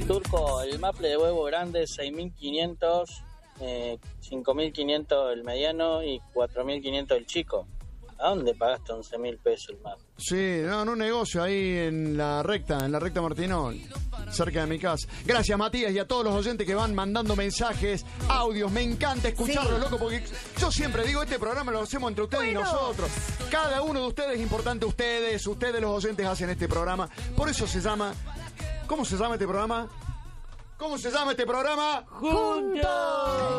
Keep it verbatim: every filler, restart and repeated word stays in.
Turco, el maple de huevo grande, seis mil quinientos, eh, cinco mil quinientos el mediano y cuatro mil quinientos el chico. ¿A dónde pagaste once mil pesos el maple? Sí, no, en un negocio ahí en la recta, en la recta Martinol, cerca de mi casa. Gracias, Matías, y a todos los oyentes que van mandando mensajes, audios. Me encanta escucharlos, sí. Loco, porque yo siempre digo, este programa lo hacemos entre ustedes bueno. y nosotros. Cada uno de ustedes es importante, ustedes, ustedes los oyentes hacen este programa. Por eso se llama... ¿Cómo se llama este programa? ¿Cómo se llama este programa? ¡Juntos!